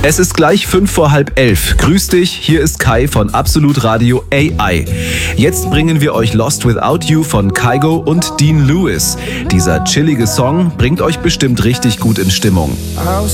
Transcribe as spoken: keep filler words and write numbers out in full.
Es ist gleich fünf vor halb elf. Grüß dich, hier ist Kai von Absolut Radio A I. Jetzt bringen wir euch Lost Without You von Kygo und Dean Lewis. Dieser chillige Song bringt euch bestimmt richtig gut in Stimmung. I was